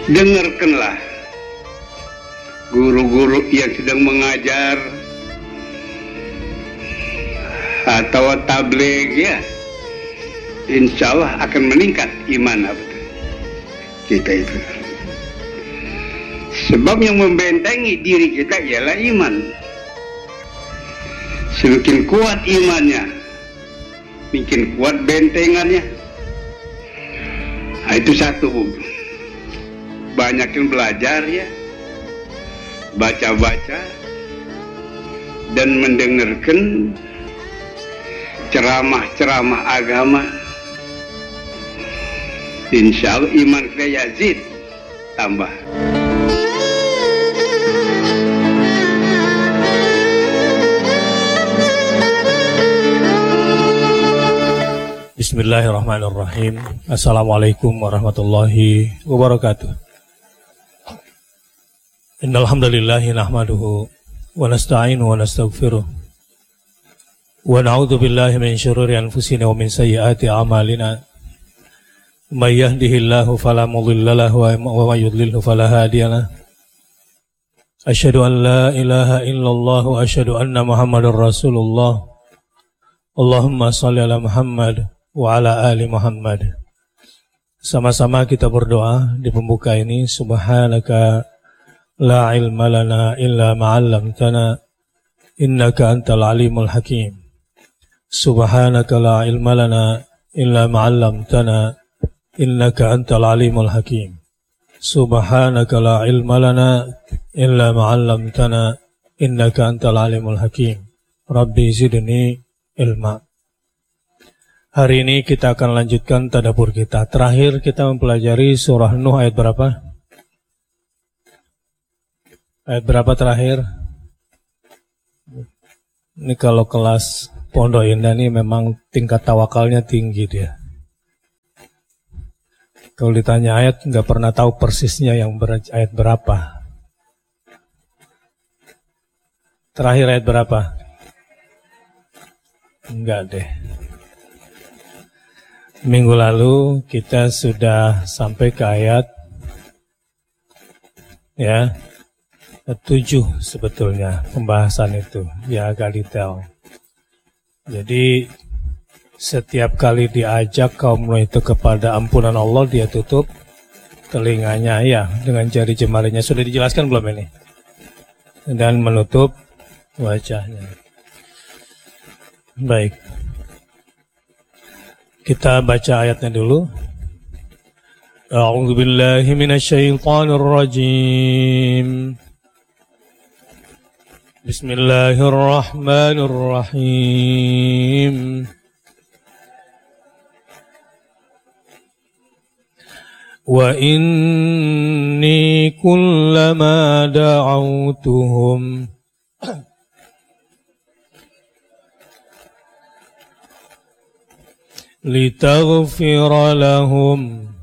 dengarkanlah guru-guru yang sedang mengajar atau tabligh, ya, insya Allah akan meningkat iman kita itu. Sebab yang membentengi diri kita ialah iman. Semakin kuat imannya, makin kuat bentengannya. Nah, itu satu. Banyakin belajar, ya, baca-baca dan mendengarkan ceramah-ceramah agama. Insya Allah iman kita yazid, tambah. Bismillahirrahmanirrahim. Assalamualaikum warahmatullahi wabarakatuh. Innal hamdalillahi nahmaduhu wa nasta'inuhu wa nastaghfiruh wa na'udzu billahi min syururi anfusina wa min sayyiati a'malina. May yahdihillahu fala mudilla lahu wa may yudlilhu fala hadiya lahu. Asyhadu an la ilaha illallah wa asyhadu anna Muhammadar Rasulullah. Allahumma shalli ala Muhammad wa ala ali Muhammad. Sama-sama kita berdoa di pembuka ini. Subhanaka la ilma lana illa ma'allamtana innaka antal alimul hakim. Subhanaka la ilma lana illa ma'allamtana innaka antal alimul hakim. Subhanaka la ilma lana illa ma'allamtana innaka antal alimul hakim. Rabbi zidni ilma. Hari ini kita akan lanjutkan tadabbur kita. Terakhir kita mempelajari surah Nuh ayat berapa? Ayat berapa terakhir? Ini kalau kelas Pondok Indah ini memang tingkat tawakalnya tinggi dia. Kalau ditanya ayat nggak pernah tahu persisnya yang ayat berapa. Terakhir ayat berapa? Enggak deh. Minggu lalu kita sudah sampai ke ayat 7 sebetulnya pembahasan itu, ya agak detail. Jadi setiap kali diajak kaum Nuh itu kepada ampunan Allah, dia tutup telinganya ya dengan jari jemarinya. Sudah dijelaskan belum ini? Dan menutup wajahnya. Baik. Kita baca ayatnya dulu. A'udzu billahi minasyaitonir rajim. Bismillahirrahmanirrahim. Wa inni kullama da'awtuhum لتغفر لهم